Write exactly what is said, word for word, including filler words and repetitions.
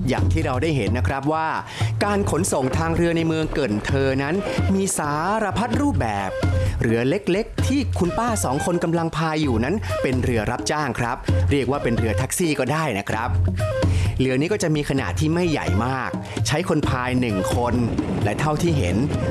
อย่างที่เราได้เห็นนะครับว่าการขนส่งทางเรือในเมืองเกินเธอนั้นมีสารพัดรูปแบบเรือเล็กๆที่คุณป้าสองคนกำลังพายอยู่นั้นเป็นเรือรับจ้างครับเรียกว่าเป็นเรือแท็กซี่ก็ได้นะครับเรือนี้ก็จะมีขนาดที่ไม่ใหญ่มากใช้คนพายหนึ่งคนและเท่าที่เห็น